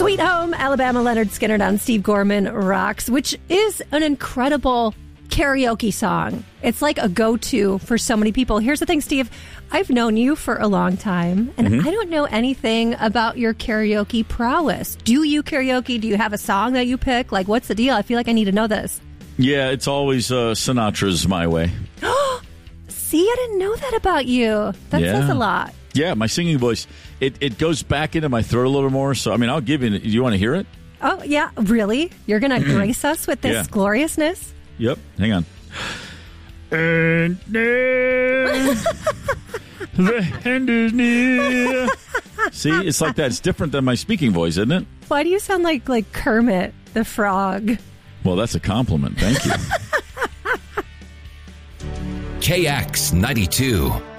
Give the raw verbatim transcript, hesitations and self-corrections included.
Sweet Home Alabama, Leonard Skinner on Steve Gorman Rocks, which is an incredible karaoke song. It's like a go-to for so many people. Here's the thing, Steve. I've known you for a long time, and mm-hmm. I don't know anything about your karaoke prowess. Do you karaoke? Do you have a song that you pick? Like, what's the deal? I feel like I need to know this. Yeah, it's always uh, Sinatra's My Way. See, I didn't know that about you. That yeah. says a lot. Yeah, my singing voice, it, it goes back into my throat a little more. So, I mean, I'll give you, do you want to hear it? Oh, yeah. Really? You're going to grace us with this yeah. gloriousness? Yep. Hang on. And then the end is near. See, it's like that. It's different than my speaking voice, isn't it? Why do you sound like, like Kermit the Frog? Well, that's a compliment. Thank you. K X ninety-two.